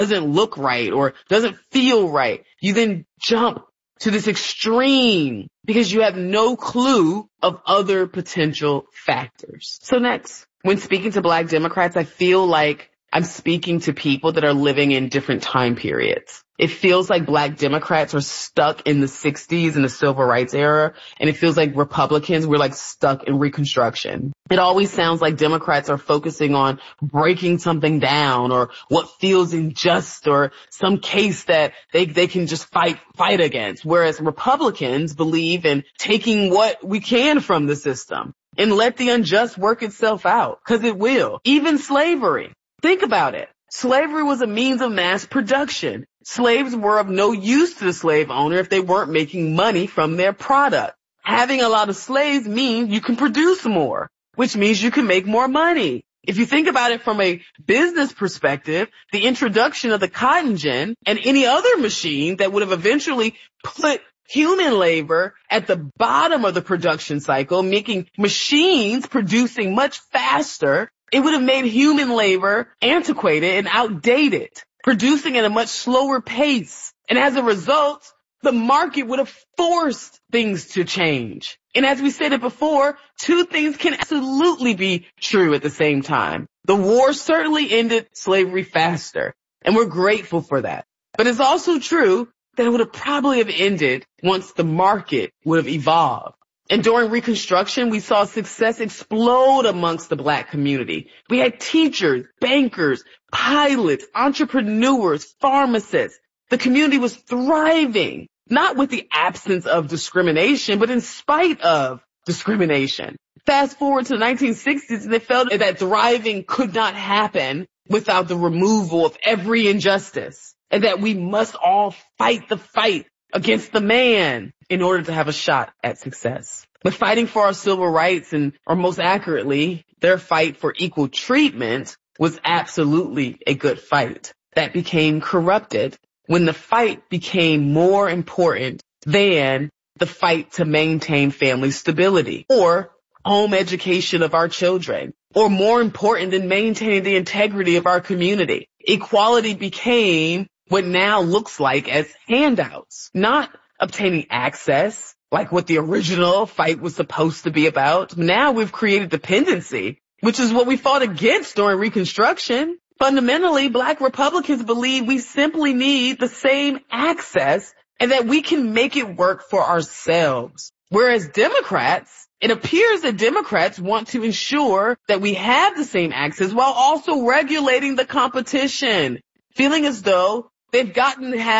doesn't look right or doesn't feel right, you then jump to this extreme because you have no clue of other potential factors. So next, when speaking to Black Democrats, I feel like I'm speaking to people that are living in different time periods. It feels like Black Democrats are stuck in the 60s and the civil rights era, and it feels like Republicans, we're like stuck in Reconstruction. It always sounds like Democrats are focusing on breaking something down or what feels unjust or some case that they can just fight against, whereas Republicans believe in taking what we can from the system and let the unjust work itself out, because it will. Even slavery. Think about it. Slavery was a means of mass production. Slaves were of no use to the slave owner if they weren't making money from their product. Having a lot of slaves means you can produce more, which means you can make more money. If you think about it from a business perspective, the introduction of the cotton gin and any other machine that would have eventually put human labor at the bottom of the production cycle, making machines producing much faster, it would have made human labor antiquated and outdated, producing at a much slower pace. And as a result, the market would have forced things to change. And as we said it before, two things can absolutely be true at the same time. The war certainly ended slavery faster, and we're grateful for that. But it's also true that it would have probably have ended once the market would have evolved. And during Reconstruction, we saw success explode amongst the Black community. We had teachers, bankers, pilots, entrepreneurs, pharmacists. The community was thriving, not with the absence of discrimination, but in spite of discrimination. Fast forward to the 1960s, and they felt that thriving could not happen without the removal of every injustice, and that we must all fight the fight against the man in order to have a shot at success. But fighting for our civil rights, or most accurately, their fight for equal treatment, was absolutely a good fight. That became corrupted when the fight became more important than the fight to maintain family stability or home education of our children, or more important than maintaining the integrity of our community. Equality became what now looks like as handouts, not obtaining access like what the original fight was supposed to be about. Now we've created dependency, which is what we fought against during Reconstruction. Fundamentally, Black Republicans believe we simply need the same access and that we can make it work for ourselves. Whereas Democrats, it appears that Democrats want to ensure that we have the same access while also regulating the competition, feeling as though they've got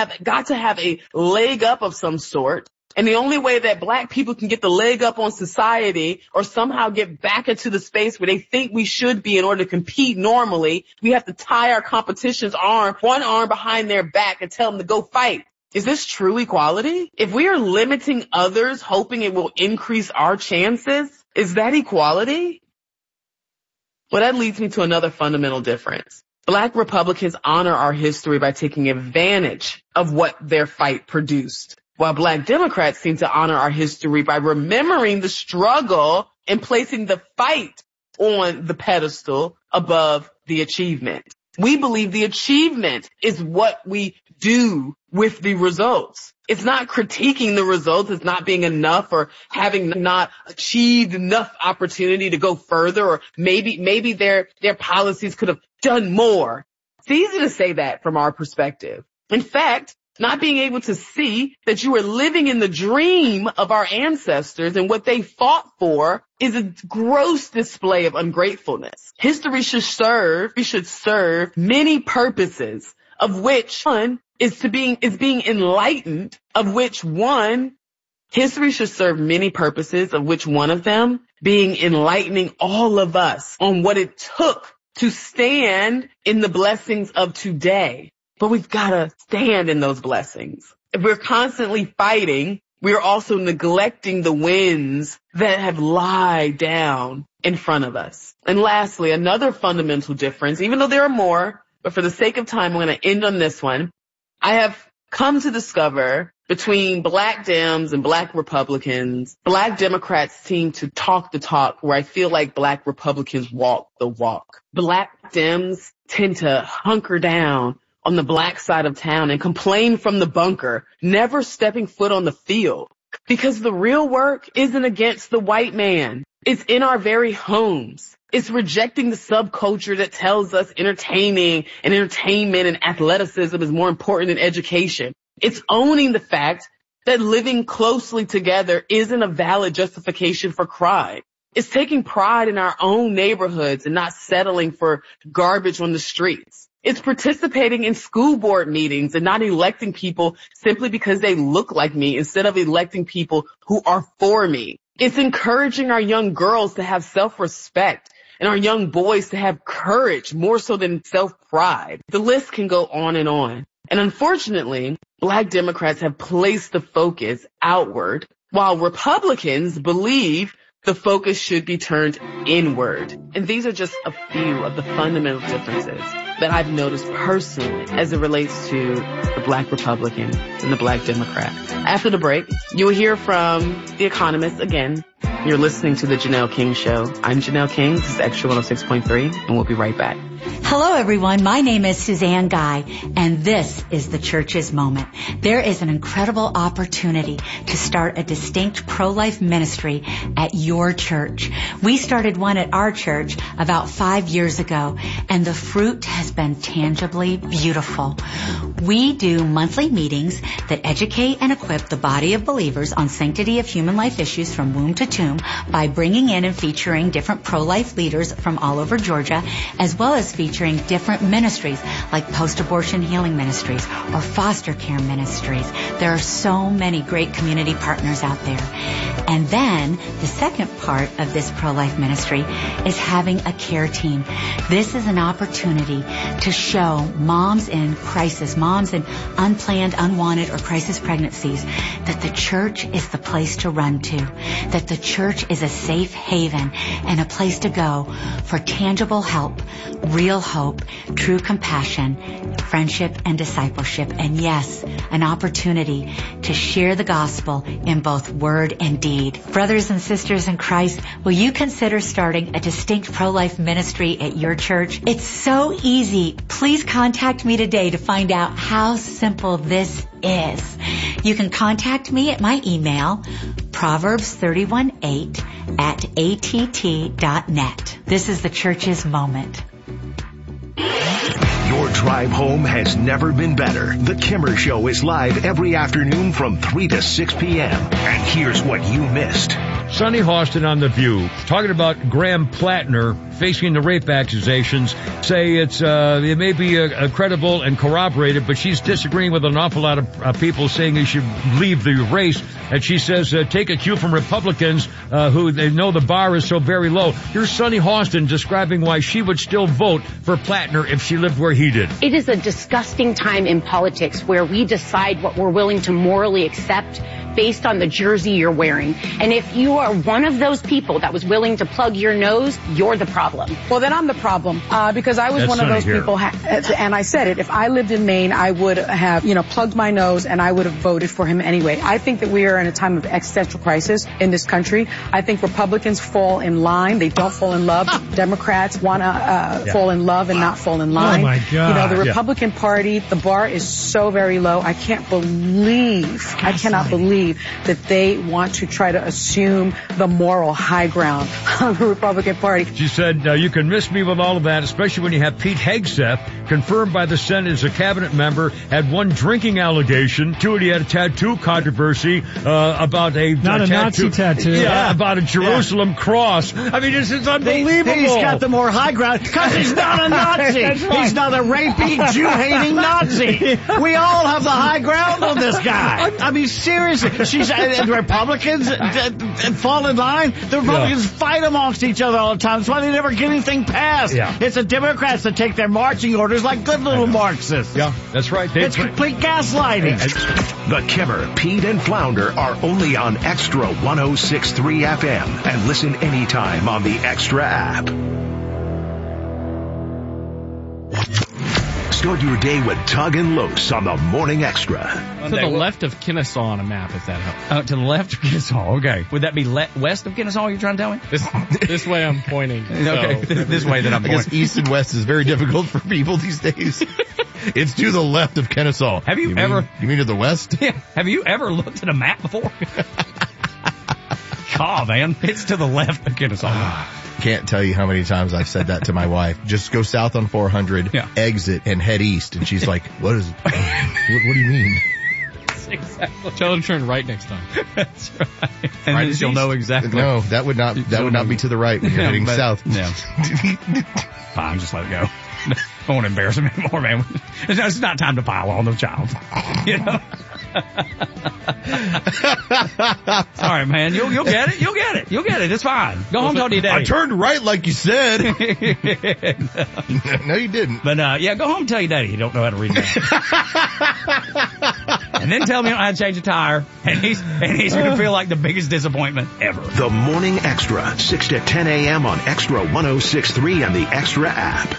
to have a leg up of some sort. And the only way that Black people can get the leg up on society or somehow get back into the space where they think we should be in order to compete normally, we have to tie our competition's one arm behind their back and tell them to go fight. Is this true equality? If we are limiting others, hoping it will increase our chances, is that equality? Well, that leads me to another fundamental difference. Black Republicans honor our history by taking advantage of what their fight produced, while Black Democrats seem to honor our history by remembering the struggle and placing the fight on the pedestal above the achievement. We believe the achievement is what we do with the results. It's not critiquing the results. It's not being enough or having not achieved enough opportunity to go further, or maybe their policies could have done more. It's easy to say that from our perspective. In fact, not being able to see that you are living in the dream of our ancestors and what they fought for is a gross display of ungratefulness. History should serve many purposes, of which one is being enlightened, history should serve many purposes, of which one of them being enlightening all of us on what it took to stand in the blessings of today. But we've got to stand in those blessings. If we're constantly fighting, we're also neglecting the wins that have lied down in front of us. And lastly, another fundamental difference, even though there are more, but for the sake of time, I'm going to end on this one. I have come to discover between Black Dems and Black Republicans, Black Democrats seem to talk the talk where I feel like Black Republicans walk the walk. Black Dems tend to hunker down on the black side of town and complain from the bunker, never stepping foot on the field. Because the real work isn't against the white man. It's in our very homes. It's rejecting the subculture that tells us entertainment and athleticism is more important than education. It's owning the fact that living closely together isn't a valid justification for crime. It's taking pride in our own neighborhoods and not settling for garbage on the streets. It's participating in school board meetings and not electing people simply because they look like me instead of electing people who are for me. It's encouraging our young girls to have self-respect and our young boys to have courage more so than self-pride. The list can go on. And unfortunately, Black Democrats have placed the focus outward, while Republicans believe the focus should be turned inward. And these are just a few of the fundamental differences that I've noticed personally as it relates to the Black Republican and the Black Democrat. After the break, you will hear from The Economist again. You're listening to The Janelle King Show. I'm Janelle King. This is Extra 106.3, and we'll be right back. Hello, everyone. My name is Suzanne Guy, and this is the Church's Moment. There is an incredible opportunity to start a distinct pro-life ministry at your church. We started one at our church about 5 years ago, and the fruit has been tangibly beautiful. We do monthly meetings that educate and equip the body of believers on sanctity of human life issues from womb to tomb by bringing in and featuring different pro-life leaders from all over Georgia, as well as featuring different ministries like post-abortion healing ministries or foster care ministries. There are so many great community partners out there. And then the second part of this pro-life ministry is having a care team. This is an opportunity to show moms in crisis, moms in unplanned, unwanted, or crisis pregnancies that the church is the place to run to, that the church is a safe haven and a place to go for tangible help, real hope, true compassion, friendship, and discipleship. And yes, an opportunity to share the gospel in both word and deed. Brothers and sisters in Christ, will you consider starting a distinct pro-life ministry at your church? It's so easy. Please contact me today to find out how simple this is. You can contact me at my email, proverbs31:8@att.net. This is the Church's Moment. Your drive home has never been better. The Kimmer Show is live every afternoon from 3 to 6 p.m. And here's what you missed. Sunny Hostin on The View, talking about Graham Plattner facing the rape accusations, say it may be credible and corroborated, but she's disagreeing with an awful lot of people saying he should leave the race. And she says, take a cue from Republicans who they know the bar is so very low. Here's Sunny Hostin describing why she would still vote for Plattner if she lived where he did. It is a disgusting time in politics where we decide what we're willing to morally accept based on the jersey you're wearing. And if you are one of those people that was willing to plug your nose, you're the problem. Well, then I'm the problem, because I was one of those people, and I said it, if I lived in Maine, I would have, plugged my nose and I would have voted for him anyway. I think that we are in a time of existential crisis in this country. I think Republicans fall in line. They don't fall in love. Democrats want to fall in love and not fall in line. Oh, my God. The Republican Party, the bar is so very low. I cannot believe that they want to try to assume the moral high ground on the Republican Party. She said, you can miss me with all of that, especially when you have Pete Hegseth, confirmed by the Senate as a cabinet member, had one drinking allegation. Two, he had a tattoo controversy about a Nazi tattoo. Yeah, about a Jerusalem cross. I mean, this is unbelievable. He's got the more high ground because he's not a Nazi. Right. He's not a rapey, Jew-hating Nazi. We all have the high ground on this guy. I mean, seriously. The Republicans fall in line. The Republicans fight amongst each other all the time. That's why they never get anything passed. Yeah. It's the Democrats that take their marching orders like good little Marxists. Yeah, that's right. It's complete gaslighting. The Kimmer, Pete, and Flounder are only on Extra 106.3 FM. And listen anytime on the Extra app. Start your day with Tug and Los on the Morning Extra. To the left of Kennesaw on a map, if that helps. To the left of Kennesaw, okay. Would that be west of Kennesaw, you're trying to tell me? This way I'm pointing. Okay, this way that I'm pointing. I guess east and west is very difficult for people these days. It's to the left of Kennesaw. Have you ever? You mean to the west? Yeah. Have you ever looked at a map before? Oh, man. It's to the left of Kennesaw. Can't tell you how many times I've said that to my wife. Just go south on 400, exit, and head east. And she's like, what do you mean? Exactly. Tell her to turn right next time. That's right. And then she'll know exactly. No, that would not be to the right when you're heading south. Yeah. Fine, just let it go. I won't embarrass him anymore, man. It's not time to pile on the child. You know? Sorry, man. You'll get it. You'll get it. You'll get it. It's fine. Go home, talk to your daddy. I turned right like you said. No, you didn't. But, go home and tell your daddy you don't know how to read math. And then tell me you don't know how to change a tire. And he's going to feel like the biggest disappointment ever. The Morning Extra, 6 to 10 a.m. on Extra 106.3 and the Extra app.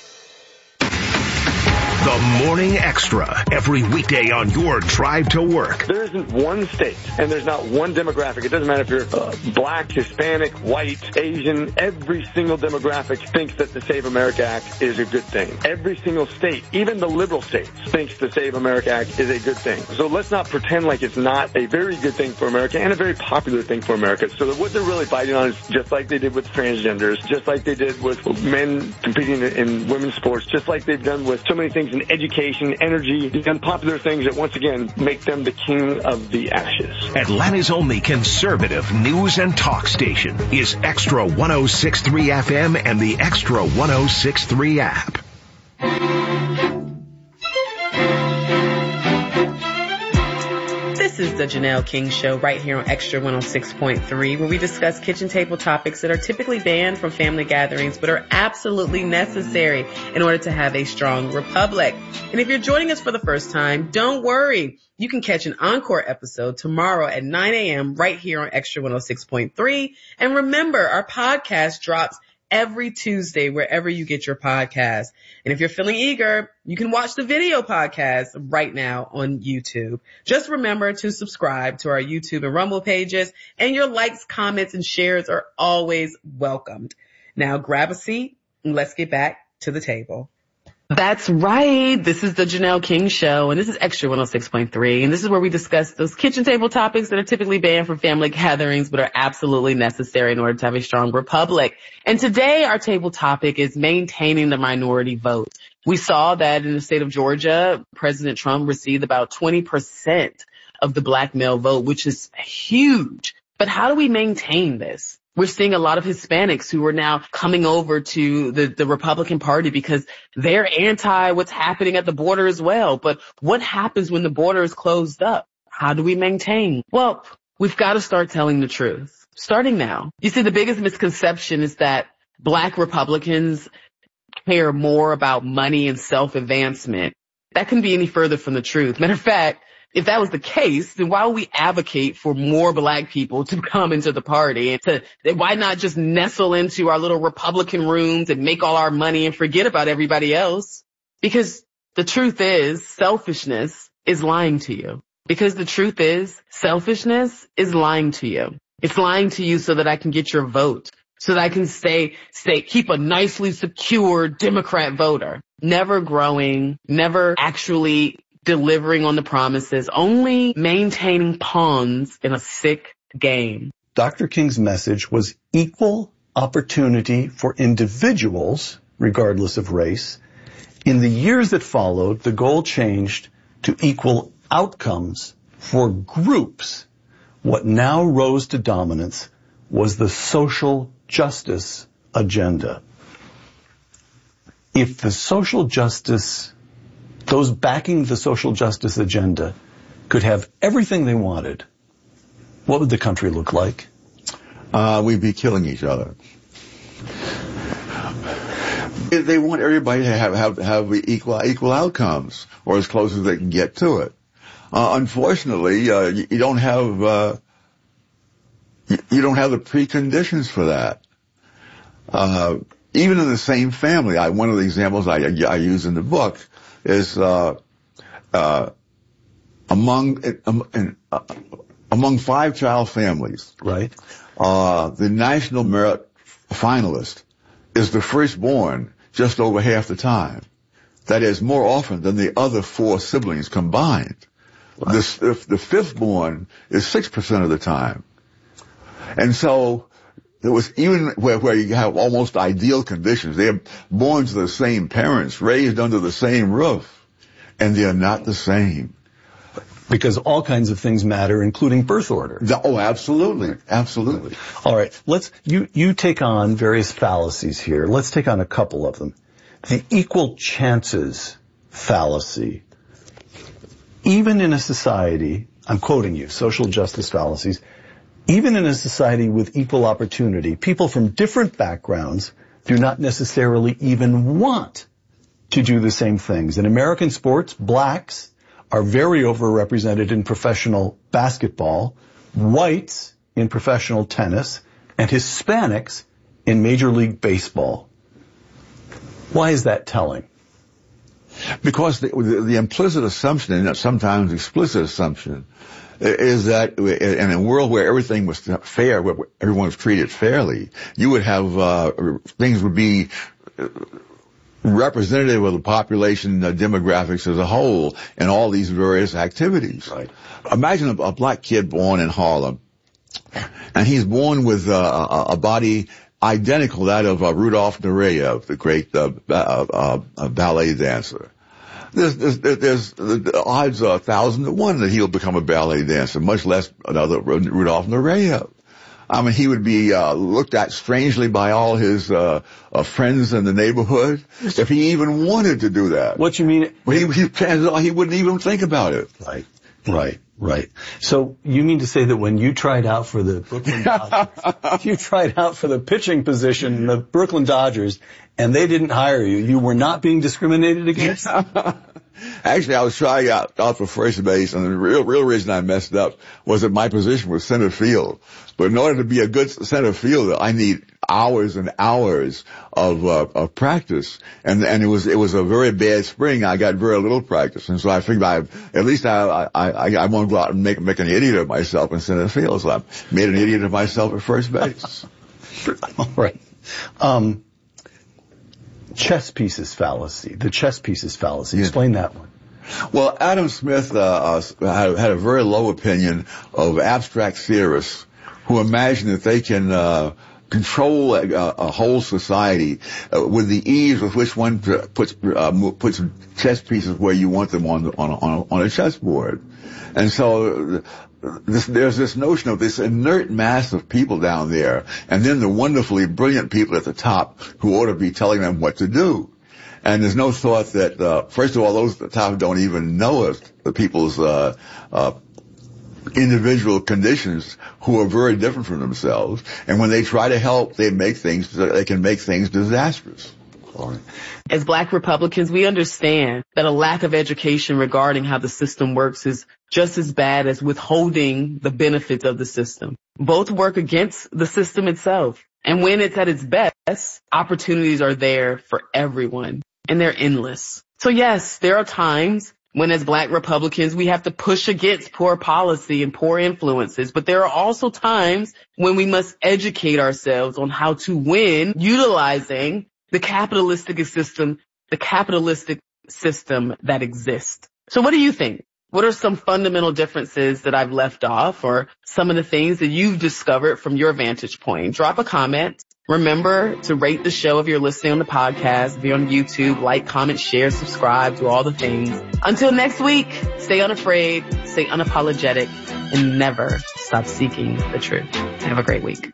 The Morning Extra, every weekday on your drive to work. There isn't one state, and there's not one demographic. It doesn't matter if you're black, Hispanic, white, Asian. Every single demographic thinks that the Save America Act is a good thing. Every single state, even the liberal states, thinks the Save America Act is a good thing. So let's not pretend like it's not a very good thing for America and a very popular thing for America. So that what they're really fighting on is just like they did with transgenders, just like they did with men competing in women's sports, just like they've done with so many things in education, energy, the unpopular things that once again make them the king of the ashes. Atlanta's only conservative news and talk station is Extra 106.3 FM and the Extra 106.3 app. This is the Janelle King Show right here on Extra 106.3, where we discuss kitchen table topics that are typically banned from family gatherings but are absolutely necessary in order to have a strong republic. And if you're joining us for the first time, don't worry. You can catch an encore episode tomorrow at 9 a.m. right here on Extra 106.3. And remember, our podcast drops every Tuesday wherever you get your podcast. And if you're feeling eager, you can watch the video podcast right now on YouTube. Just remember to subscribe to our YouTube and Rumble pages, and your likes, comments, and shares are always welcomed. Now grab a seat and let's get back to the table. That's right. This is the Janelle King Show, and this is Extra 106.3, and this is where we discuss those kitchen table topics that are typically banned from family gatherings but are absolutely necessary in order to have a strong republic. And today our table topic is maintaining the minority vote. We saw that in the state of Georgia, President Trump received about 20% of the black male vote, which is huge. But how do we maintain this? We're seeing a lot of Hispanics who are now coming over to the Republican Party because they're anti what's happening at the border as well. But what happens when the border is closed up? How do we maintain? Well, we've got to start telling the truth, starting now. You see, the biggest misconception is that black Republicans care more about money and self-advancement. That couldn't be any further from the truth. Matter of fact, if that was the case, then why would we advocate for more black people to come into the party? And why not just nestle into our little Republican rooms and make all our money and forget about everybody else? Because the truth is, selfishness is lying to you. Because the truth is, selfishness is lying to you. It's lying to you so that I can get your vote, so that I can keep a nicely secure Democrat voter. Never growing, never actually delivering on the promises, only maintaining pawns in a sick game. Dr. King's message was equal opportunity for individuals, regardless of race. In the years that followed, the goal changed to equal outcomes for groups. What now rose to dominance was the social justice agenda. If the social justice, those backing the social justice agenda, could have everything they wanted, what would the country look like? We'd be killing each other. They want everybody to have equal outcomes, or as close as they can get to it. Unfortunately, you don't have the preconditions for that. Even in the same family, one of the examples I use in the book is among 5-child families. Right. The National Merit finalist is the firstborn just over half the time. That is, more often than the other 4 siblings combined. Wow. The fifth born is 6% of the time. And so there was even where you have almost ideal conditions. They're born to the same parents, raised under the same roof, and they're not the same. Because all kinds of things matter, including birth order. Oh, absolutely. Absolutely. All right. You take on various fallacies here. Let's take on a couple of them. The equal chances fallacy. Even in a society, I'm quoting you, social justice fallacies, even in a society with equal opportunity, people from different backgrounds do not necessarily even want to do the same things. In American sports, blacks are very overrepresented in professional basketball, whites in professional tennis, and Hispanics in Major League Baseball. Why is that telling? Because the implicit assumption, and sometimes explicit assumption, is that in a world where everything was fair, where everyone was treated fairly, you would have things would be representative of the population demographics as a whole in all these various activities. Right. Imagine a black kid born in Harlem, and he's born with a body identical to that of Rudolf Nureyev, the great ballet dancer. There's the odds are 1,000 to 1 that he'll become a ballet dancer, much less another Rudolf Nureyev. I mean, he would be looked at strangely by all his friends in the neighborhood if he even wanted to do that. What you mean? He wouldn't even think about it. Right. So you mean to say that when you tried out for the Brooklyn Dodgers, you tried out for the pitching position in the Brooklyn Dodgers, and they didn't hire you, you were not being discriminated against? Actually, I was trying out for first base, and the real reason I messed up was that my position was center field. But in order to be a good center fielder, I need hours and hours of practice. And it was a very bad spring. I got very little practice. And so I figured I won't go out and make an idiot of myself in center field. So I made an idiot of myself at first base. All right. Chess pieces fallacy. The chess pieces fallacy. Explain that one. Well, Adam Smith had a very low opinion of abstract theorists who imagine that they can control a whole society with the ease with which one puts chess pieces where you want them on a chessboard. And so there's this notion of this inert mass of people down there, and then the wonderfully brilliant people at the top who ought to be telling them what to do. And there's no thought that, first of all, those at the top don't even know the people's individual conditions who are very different from themselves. And when they try to help, they can make things disastrous. As Black Republicans, we understand that a lack of education regarding how the system works is just as bad as withholding the benefits of the system. Both work against the system itself. And when it's at its best, opportunities are there for everyone, and they're endless. So yes, there are times when as Black Republicans, we have to push against poor policy and poor influences. But there are also times when we must educate ourselves on how to win utilizing the capitalistic system that exists. So what do you think? What are some fundamental differences that I've left off, or some of the things that you've discovered from your vantage point? Drop a comment. Remember to rate the show if you're listening on the podcast. If you're on YouTube, like, comment, share, subscribe, do all the things. Until next week, stay unafraid, stay unapologetic, and never stop seeking the truth. Have a great week.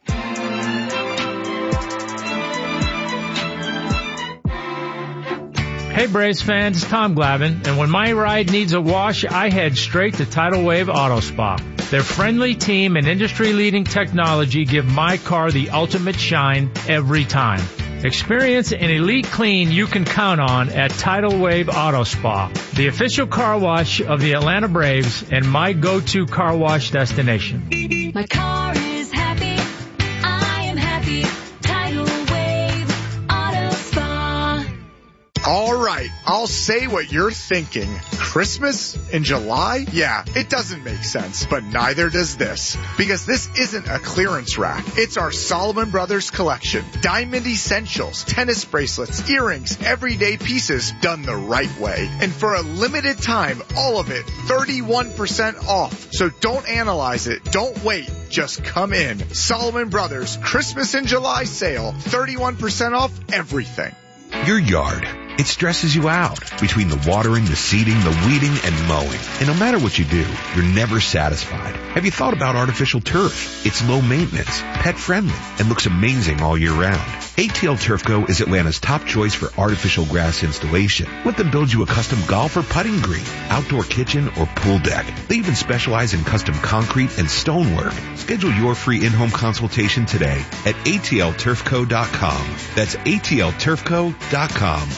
Hey Braves fans, it's Tom Glavine, and when my ride needs a wash, I head straight to Tidal Wave Auto Spa. Their friendly team and industry-leading technology give my car the ultimate shine every time. Experience an elite clean you can count on at Tidal Wave Auto Spa, the official car wash of the Atlanta Braves and my go-to car wash destination. My car is happy. I am happy. Tidal Wave Auto Spa. All right, I'll say what you're thinking. Christmas in July? Yeah, it doesn't make sense, but neither does this. Because this isn't a clearance rack. It's our Solomon Brothers collection. Diamond essentials, tennis bracelets, earrings, everyday pieces done the right way. And for a limited time, all of it 31% off. So don't analyze it. Don't wait. Just come in. Solomon Brothers Christmas in July sale. 31% off everything. Your yard. It stresses you out between the watering, the seeding, the weeding, and mowing. And no matter what you do, you're never satisfied. Have you thought about artificial turf? It's low maintenance, pet friendly, and looks amazing all year round. ATL Turf Co. is Atlanta's top choice for artificial grass installation. Let them build you a custom golf or putting green, outdoor kitchen, or pool deck. They even specialize in custom concrete and stonework. Schedule your free in-home consultation today at atlturfco.com. That's atlturfco.com.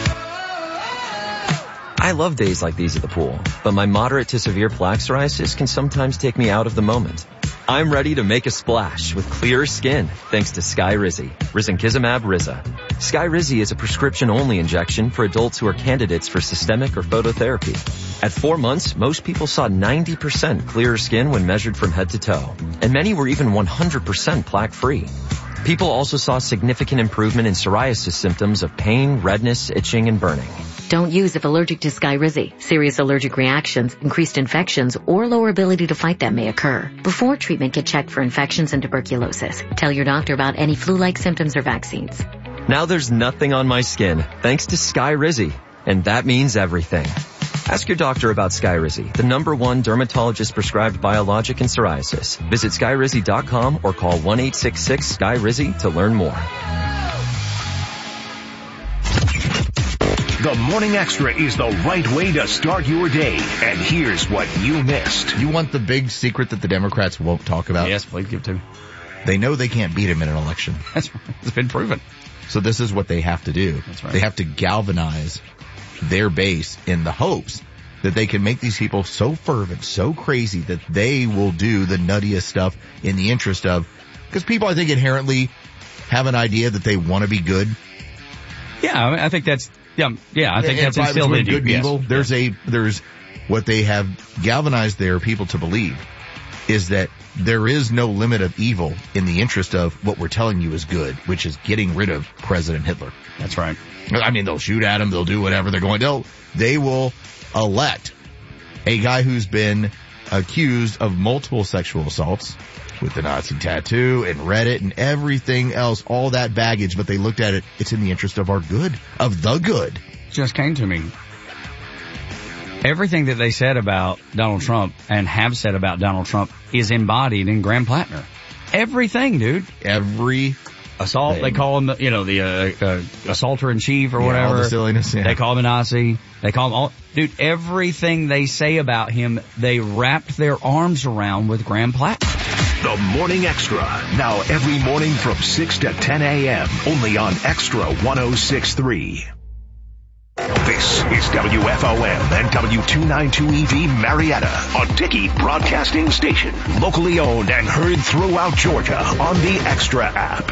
I love days like these at the pool, but my moderate to severe plaque psoriasis can sometimes take me out of the moment. I'm ready to make a splash with clearer skin thanks to Skyrizi, Risankizumab Riza. Skyrizi is a prescription-only injection for adults who are candidates for systemic or phototherapy. At 4 months, most people saw 90% clearer skin when measured from head to toe, and many were even 100% plaque-free. People also saw significant improvement in psoriasis symptoms of pain, redness, itching, and burning. Don't use if allergic to Skyrizi. Serious allergic reactions, increased infections, or lower ability to fight them may occur. Before treatment, get checked for infections and tuberculosis. Tell your doctor about any flu-like symptoms or vaccines. Now there's nothing on my skin thanks to Skyrizi, and that means everything. Ask your doctor about Skyrizi, the #1 dermatologist-prescribed biologic in psoriasis. Visit Skyrizi.com or call 1-866-SKY-RIZI to learn more. The Morning Extra is the right way to start your day. And here's what you missed. You want the big secret that the Democrats won't talk about? Yes, please give to. They know they can't beat him in an election. That's right. It's been proven. So this is what they have to do. That's right. They have to galvanize their base in the hopes that they can make these people so fervent, so crazy that they will do the nuttiest stuff in the interest of, because people I think inherently have an idea that they want to be good. Yeah, I mean, I think that's, I think that's instilled in good and yes. evil. There's what they have galvanized their people to believe is that there is no limit of evil in the interest of what we're telling you is good, which is getting rid of President Hitler. That's right. I mean, they'll shoot at him, they'll do whatever they're going to. They will elect a guy who's been accused of multiple sexual assaults with the Nazi tattoo and Reddit and everything else, all that baggage, but they looked at it, it's in the interest of our good, of the good. Just came to me. Everything that they said about Donald Trump and have said about Donald Trump is embodied in Graham Plattner. Everything, dude. Every assault, thing. They call him, the assaulter in chief or whatever. All the silliness, yeah. They call him a Nazi. They call him all, dude, everything they say about him, they wrapped their arms around with Graham Plattner. The Morning Extra, now every morning from 6 to 10 a.m., only on Extra 106.3. This is WFOM and W292EV Marietta, a Dickey Broadcasting Station, locally owned and heard throughout Georgia on the Extra app.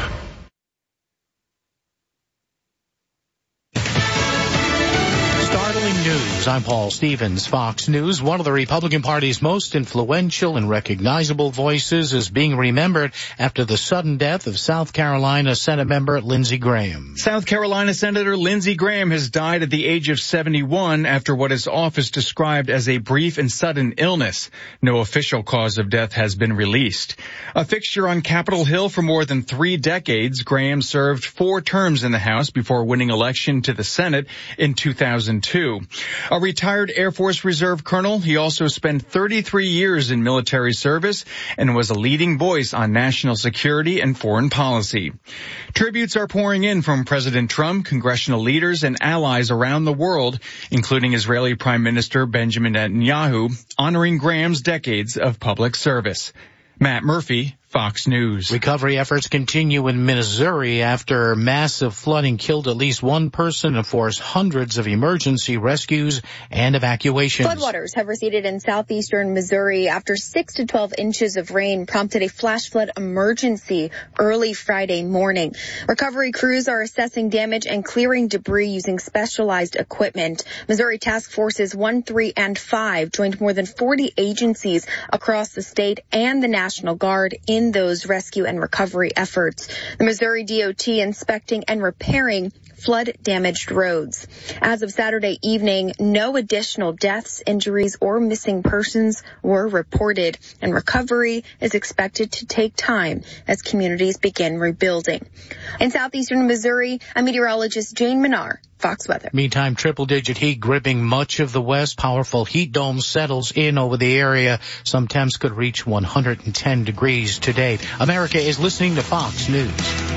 News. I'm Paul Stevens, Fox News. One of the Republican Party's most influential and recognizable voices is being remembered after the sudden death of South Carolina Senate member Lindsey Graham. South Carolina Senator Lindsey Graham has died at the age of 71 after what his office described as a brief and sudden illness. No official cause of death has been released. A fixture on Capitol Hill for more than 3 decades, Graham served 4 terms in the House before winning election to the Senate in 2002. A retired Air Force Reserve colonel, he also spent 33 years in military service and was a leading voice on national security and foreign policy. Tributes are pouring in from President Trump, congressional leaders, and allies around the world, including Israeli Prime Minister Benjamin Netanyahu, honoring Graham's decades of public service. Matt Murphy, Fox News. Recovery efforts continue in Missouri after massive flooding killed at least one person and forced hundreds of emergency rescues and evacuations. Floodwaters have receded in southeastern Missouri after 6 to 12 inches of rain prompted a flash flood emergency early Friday morning. Recovery crews are assessing damage and clearing debris using specialized equipment. Missouri Task Forces 1, 3, and 5 joined more than 40 agencies across the state and the National Guard in those rescue and recovery efforts. The Missouri DOT inspecting and repairing flood-damaged roads. As of Saturday evening, no additional deaths, injuries, or missing persons were reported, and recovery is expected to take time as communities begin rebuilding. In southeastern Missouri, a meteorologist, Jane Menard, Fox Weather. Meantime, triple-digit heat gripping much of the West. Powerful heat dome settles in over the area. Some temps could reach 110 degrees today. America is listening to Fox News.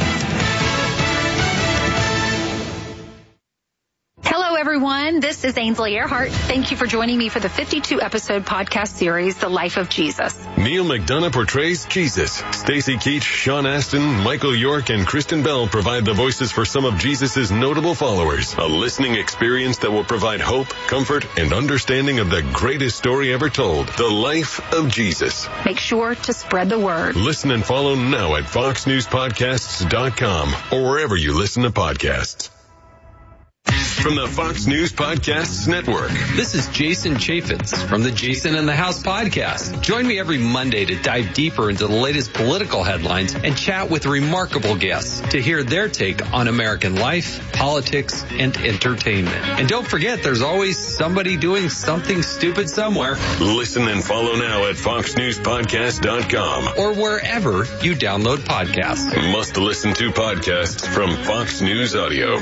Hello, everyone. This is Ainsley Earhart. Thank you for joining me for the 52-episode podcast series, The Life of Jesus. Neil McDonough portrays Jesus. Stacey Keach, Sean Astin, Michael York, and Kristen Bell provide the voices for some of Jesus' notable followers. A listening experience that will provide hope, comfort, and understanding of the greatest story ever told, The Life of Jesus. Make sure to spread the word. Listen and follow now at foxnewspodcasts.com or wherever you listen to podcasts. From the Fox News Podcasts Network. This is Jason Chaffetz from the Jason in the House podcast. Join me every Monday to dive deeper into the latest political headlines and chat with remarkable guests to hear their take on American life, politics, and entertainment. And don't forget, there's always somebody doing something stupid somewhere. Listen and follow now at foxnewspodcast.com or wherever you download podcasts. Must listen to podcasts from Fox News Audio.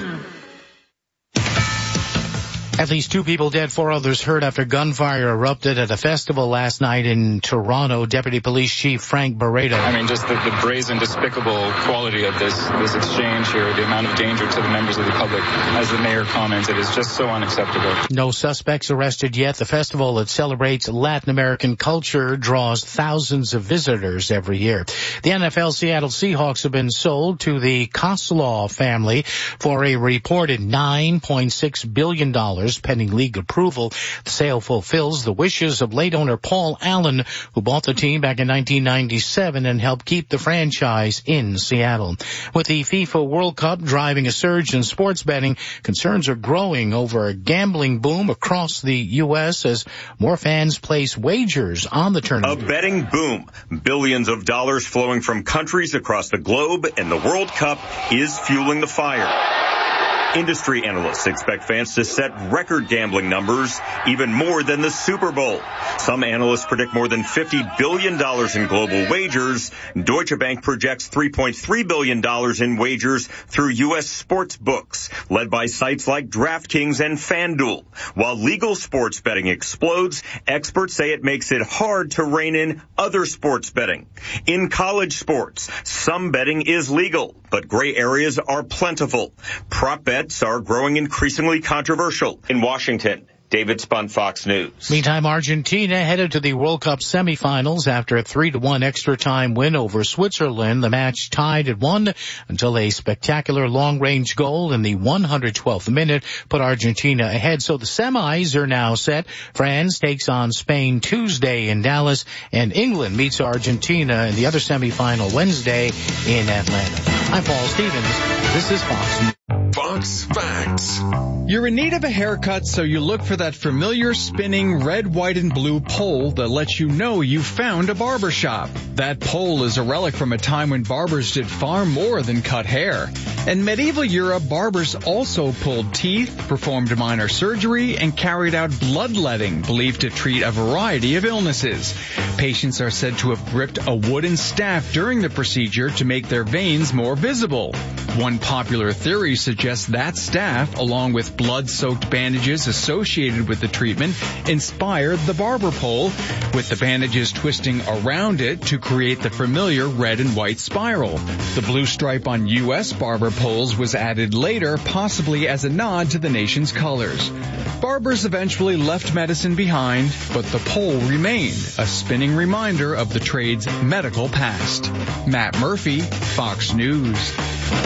At least 2 people dead, 4 others hurt after gunfire erupted at a festival last night in Toronto. Deputy Police Chief Frank Barreto. I mean, just the brazen, despicable quality of this exchange here, the amount of danger to the members of the public, as the mayor commented, is just so unacceptable. No suspects arrested yet. The festival that celebrates Latin American culture draws thousands of visitors every year. The NFL Seattle Seahawks have been sold to the Kozlov family for a reported $9.6 billion. Pending league approval. The sale fulfills the wishes of late owner Paul Allen, who bought the team back in 1997 and helped keep the franchise in Seattle. With the FIFA World Cup driving a surge in sports betting, concerns are growing over a gambling boom across the U.S. as more fans place wagers on the tournament. A betting boom. Billions of dollars flowing from countries across the globe, and the World Cup is fueling the fire. Industry analysts expect fans to set record gambling numbers, even more than the Super Bowl. Some analysts predict more than $50 billion in global wagers. Deutsche Bank projects $3.3 billion in wagers through U.S. sports books, led by sites like DraftKings and FanDuel. While legal sports betting explodes, experts say it makes it hard to rein in other sports betting. In college sports, some betting is legal, but gray areas are plentiful. Prop bets are growing increasingly controversial. In Washington, David Spun, Fox News. Meantime, Argentina headed to the World Cup semifinals after a 3-1 extra time win over Switzerland. The match tied at 1 until a spectacular long-range goal in the 112th minute put Argentina ahead. So the semis are now set. France takes on Spain Tuesday in Dallas, and England meets Argentina in the other semifinal Wednesday in Atlanta. I'm Paul Stevens. This is Fox News. Fox Facts. You're in need of a haircut, so you look for that familiar spinning red, white, and blue pole that lets you know you found a barber shop. That pole is a relic from a time when barbers did far more than cut hair. In medieval Europe, barbers also pulled teeth, performed minor surgery, and carried out bloodletting, believed to treat a variety of illnesses. Patients are said to have gripped a wooden staff during the procedure to make their veins more visible. One popular theory suggests that staff, along with blood-soaked bandages associated with the treatment, inspired the barber pole, with the bandages twisting around it to create the familiar red and white spiral. The blue stripe on U.S. barber poles was added later, possibly as a nod to the nation's colors. Barbers eventually left medicine behind, but the pole remained, a spinning reminder of the trade's medical past. Matt Murphy, Fox News.